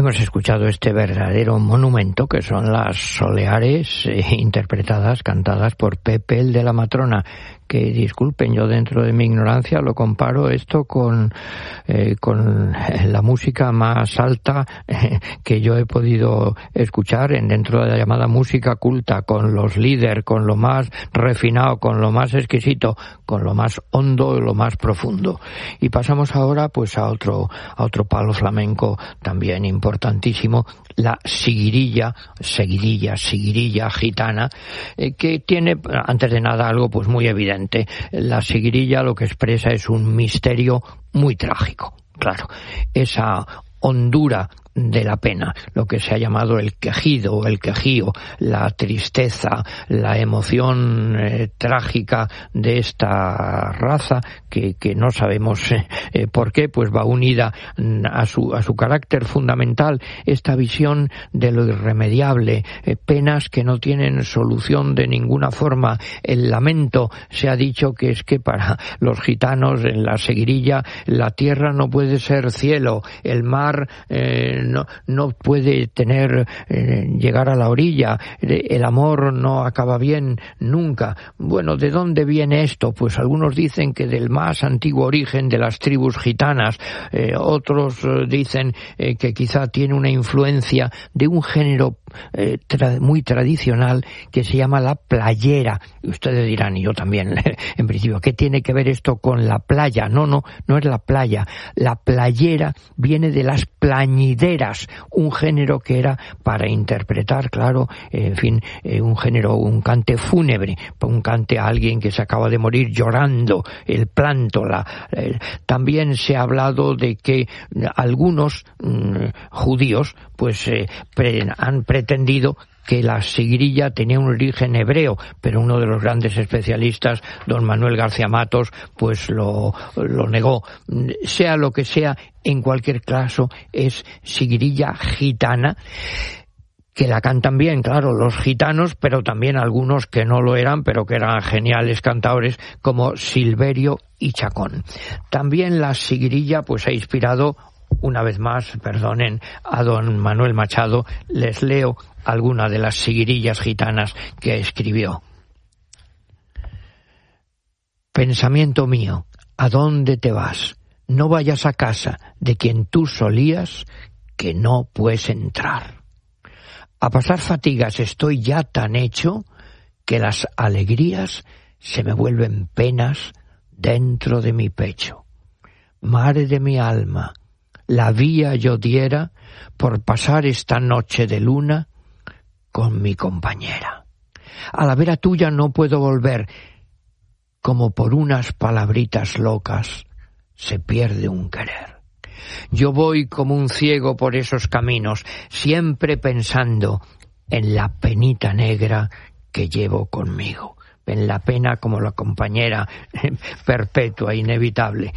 Hemos escuchado este verdadero monumento que son las soleares interpretadas, cantadas por Pepe el de la Matrona, que disculpen, yo dentro de mi ignorancia lo comparo esto con la música más alta que yo he podido escuchar dentro de la llamada música culta, con los líderes, con lo más refinado, con lo más exquisito, con lo más hondo y lo más profundo. Y pasamos ahora pues a otro palo flamenco también importantísimo, la seguirilla gitana, que tiene antes de nada algo pues muy evidente. La seguirilla lo que expresa es un misterio muy trágico, claro, esa hondura de la pena, lo que se ha llamado el quejido o el quejío, la tristeza, la emoción trágica de esta raza que no sabemos por qué, pues va unida a su carácter fundamental, esta visión de lo irremediable, penas que no tienen solución de ninguna forma. El lamento, se ha dicho que es que para los gitanos en la seguirilla la tierra no puede ser cielo, el mar no puede llegar a la orilla, el amor no acaba bien nunca. Bueno, ¿de dónde viene esto? Pues algunos dicen que del más antiguo origen de las tribus gitanas, otros dicen que quizá tiene una influencia de un género muy tradicional que se llama la playera. Y ustedes dirán, y yo también, en principio, ¿qué tiene que ver esto con la playa? No es la playa. La playera viene de las plañideras, un género que era para interpretar, claro, en fin, un género, un cante fúnebre, un cante a alguien que se acaba de morir llorando, el planto. También se ha hablado de que algunos judíos pues han pretendido que la seguirilla tenía un origen hebreo, pero uno de los grandes especialistas, don Manuel García Matos, pues lo negó. Sea lo que sea, en cualquier caso, es seguirilla gitana, que la cantan bien, claro, los gitanos, pero también algunos que no lo eran, pero que eran geniales cantadores, como Silverio y Chacón. También la seguirilla pues ha inspirado, una vez más, perdonen, a don Manuel Machado. Les leo alguna de las seguirillas gitanas que escribió. Pensamiento mío, ¿a dónde te vas? No vayas a casa de quien tú solías, que no puedes entrar. A pasar fatigas estoy ya tan hecho que las alegrías se me vuelven penas dentro de mi pecho. Madre de mi alma, la vía yo diera por pasar esta noche de luna con mi compañera. A la vera tuya no puedo volver, como por unas palabritas locas se pierde un querer. Yo voy como un ciego por esos caminos, siempre pensando en la penita negra que llevo conmigo, en la pena como la compañera perpetua, inevitable.